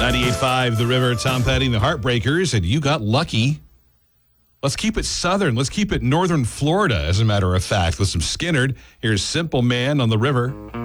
98.5 The River, Tom Petty and the Heartbreakers, and you got lucky. Let's keep it southern. Let's keep it northern Florida, as a matter of fact, with some Skynyrd. Here's Simple Man on the River.